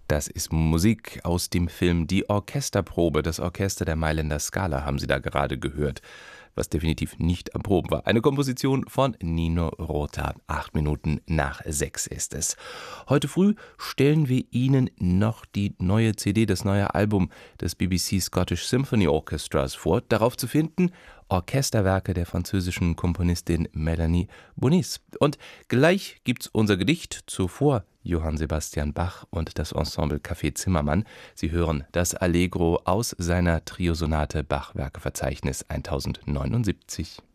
Das ist Musik aus dem Film Die Orchesterprobe. Das Orchester der Mailänder Scala haben Sie da gerade gehört, was definitiv nicht am Proben war. Eine Komposition von Nino Rota. 6:08 ist es. Heute früh stellen wir Ihnen noch die neue CD, das neue Album des BBC Scottish Symphony Orchestras vor. Darauf zu finden Orchesterwerke der französischen Komponistin Mélanie Bonis. Und gleich gibt's unser Gedicht, zuvor Johann Sebastian Bach und das Ensemble Café Zimmermann. Sie hören das Allegro aus seiner Triosonate Bachwerkeverzeichnis 1079.